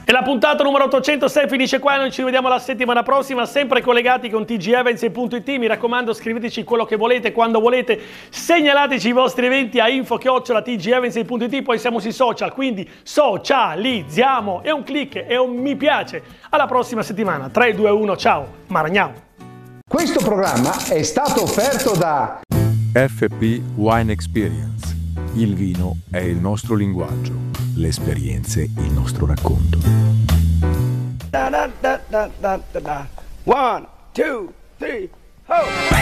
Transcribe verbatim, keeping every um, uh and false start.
E la puntata numero ottocentosei finisce qua, noi ci vediamo la settimana prossima, sempre collegati con T G Events punto it. Mi raccomando, scriveteci quello che volete, quando volete, segnalateci i vostri eventi a info chiocciola T G Events punto it, poi siamo sui social, quindi socializziamo, è un click, è un mi piace. Alla prossima settimana, tre, due, uno, ciao, Maragnao. Questo programma è stato offerto da F P Wine Experience. Il vino è il nostro linguaggio, le esperienze il nostro racconto. Da, da, da, da, da, da. One, two, three, ho!